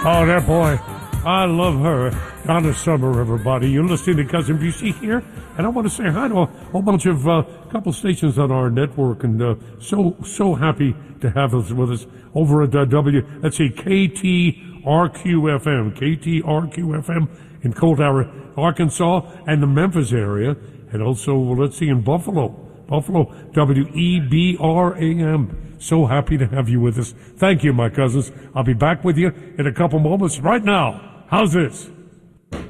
Oh, that boy. I love her. Donna Summer, everybody. You're listening to Cousin Bucci here, and I want to say hi to a whole bunch of couple stations on our network, and so happy to have us with us over at let's see, KTRQ-FM in Cold Tower, Arkansas, and the Memphis area, and also, let's see, in Buffalo, WEBRAM. So happy to have you with us. Thank you, my cousins. I'll be back with you in a couple moments. Right now, how's this?